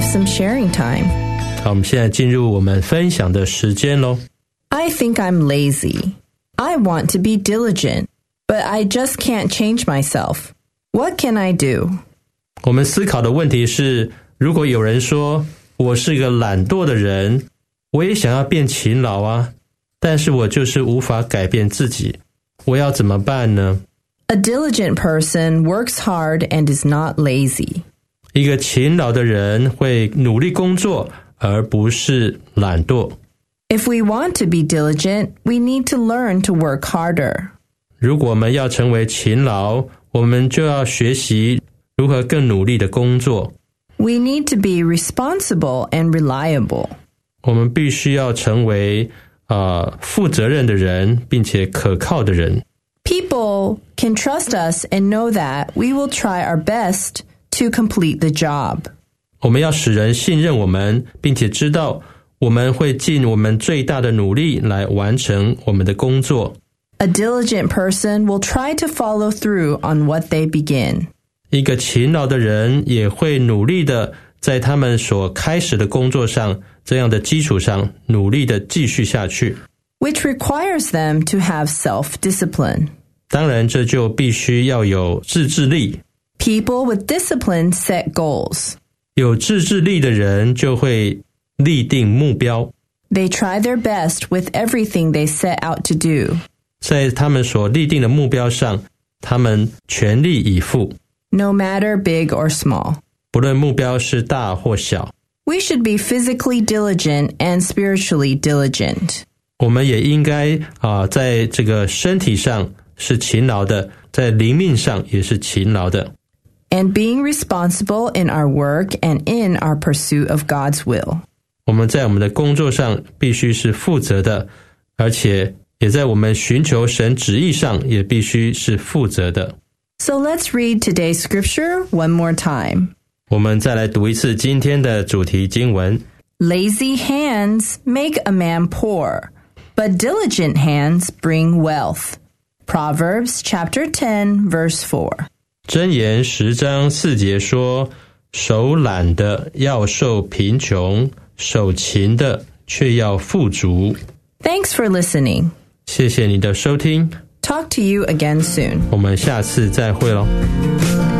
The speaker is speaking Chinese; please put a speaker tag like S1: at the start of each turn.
S1: have some sharing time.
S2: 好，我们现在进入我们分享的时间咯。
S1: I think I'm lazy. I want to be diligent, but I just can't change myself. What can I do?
S2: 我们思考的问题是，如果有人说我是个懒惰的人，我也想要变勤劳啊，但是我就是无法改变自己，我要怎么办呢？
S1: A diligent person works hard and is not lazy.
S2: 一个勤劳的人会努力工作，而不是懒惰。
S1: If we want to be diligent, we need to learn to work harder.
S2: 如果我们要成为勤劳，我们就要学习如何更努力的工作。
S1: We need to be responsible and reliable.
S2: 我们必须要成为负责任的人，并且可靠的人。
S1: People can trust us and know that we will try our best to complete the job.
S2: 我们要使人信任我们，并且知道我们会尽我们最大的努力来完成我们的工作。
S1: A diligent person will try to follow through on what they begin.
S2: 一个勤劳的人也会努力的在他们所开始的工作上，这样的基础上努力的继续下去。
S1: Which requires them to have self-discipline.
S2: 当然，这就必须要有自制力。
S1: People with discipline set goals.
S2: 有自制力的人就会立定目标，
S1: They try their best with everything they set out to do.
S2: 在他们所立定的目标上，他们全力以赴，
S1: No matter big or small.
S2: 不论目标是大或小。
S1: We should be physically diligent and spiritually diligent.
S2: 我们也应该在这个身体上是勤劳的，在灵命上也是勤劳的。
S1: And being responsible in our work and in our pursuit of God's will.
S2: 我们在我们的工作上必须是负责的，而且也在我们寻求神旨意上也必须是负责的。
S1: So let's read today's scripture one more time.
S2: 我们再来读一次今天的主题经文。
S1: Lazy hands make a man poor, but diligent hands bring wealth. Proverbs chapter 10, verse 4.
S2: 箴言10章4节说，手懒的要受贫穷，手勤的却要富足。
S1: Thanks for listening.
S2: 谢谢你的收听，
S1: Talk to you again soon.
S2: 我们下次再会咯。